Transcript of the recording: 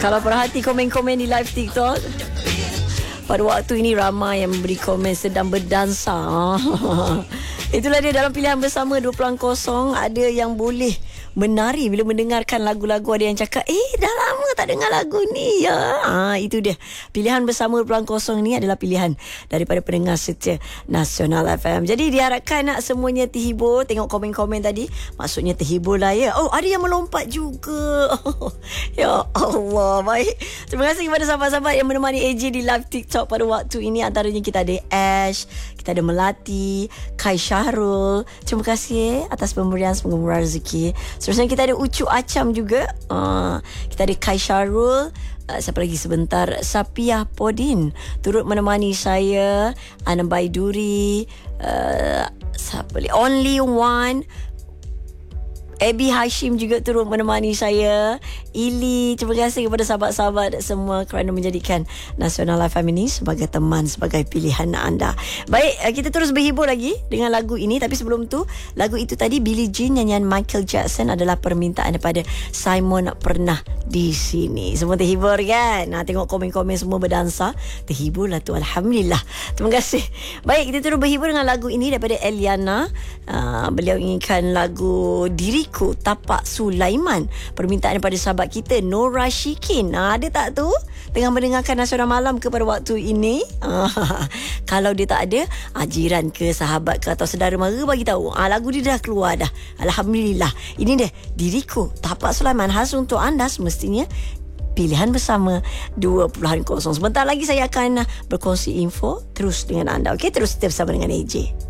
Kalau perhati komen-komen di live TikTok, pada waktu ini ramai yang memberi komen sedang berdansa. Itulah dia dalam pilihan bersama 2.0. Ada yang boleh menari bila mendengarkan lagu-lagu. Ada yang cakap, dah lama tak dengar lagu ni ya. Itu dia. Pilihan bersama 2.0 ni adalah pilihan daripada pendengar setia Nasional FM. Jadi diharapkan nak semuanya terhibur. Tengok komen-komen tadi, maksudnya terhibur lah ya. Oh, ada yang melompat juga. Ya Allah, baik. Terima kasih kepada sahabat-sahabat yang menemani AJ di live TikTok pada waktu ini. Antaranya kita ada Ash, kita ada Melati, Kai Syahrul. Terima kasih atas pemberian, semoga murah rezeki. Seterusnya kita ada Ucu Acam juga. Kita ada Kai Syahrul. Siapa lagi sebentar? Sapiah Podin turut menemani saya. Anam Baiduri. Siapa lagi? Only One. Abby Hashim juga turut menemani saya. Ili, terima kasih kepada sahabat-sahabat semua kerana menjadikan Nasional FM ini sebagai teman, sebagai pilihan anda. Baik, kita terus berhibur lagi dengan lagu ini. Tapi sebelum tu, lagu itu tadi Billie Jean nyanyian Michael Jackson adalah permintaan daripada Simon Pernah di Sini. Semua terhibur kan? Tengok komen-komen semua berdansa. Terhiburlah tu, alhamdulillah. Terima kasih. Baik, kita terus berhibur dengan lagu ini daripada Eliana. Beliau inginkan lagu Diriku Tapak Sulaiman, permintaan daripada sahabat kita Nora Shikin. Ada tak tu tengah mendengarkan Nasional Malam ke pada waktu ini? Kalau dia tak ada, jiran ke, sahabat ke, atau saudara mara bagi tahu. Lagu dia dah keluar dah, alhamdulillah. Ini dia Diriku Tapak Sulaiman, khas untuk anda semestinya pilihan bersama 2.0. Sebentar lagi saya akan berkongsi info terus dengan anda. Okey, terus kita bersama dengan AJ.